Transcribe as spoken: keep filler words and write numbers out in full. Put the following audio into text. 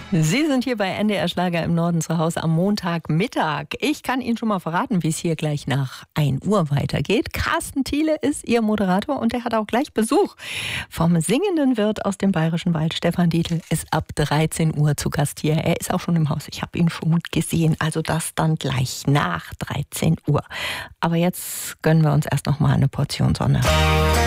Sie sind hier bei N D R Schlager im Norden zu Hause am Montagmittag. Ich kann Ihnen schon mal verraten, wie es hier gleich nach ein Uhr weitergeht. Carsten Thiele ist Ihr Moderator und er hat auch gleich Besuch vom singenden Wirt aus dem Bayerischen Wald. Stefan Dietl ist ab dreizehn Uhr zu Gast hier. Er ist auch schon im Haus. Ich habe ihn schon gesehen. Also das dann gleich nach dreizehn Uhr. Aber jetzt gönnen wir uns erst noch mal eine Portion Sonne.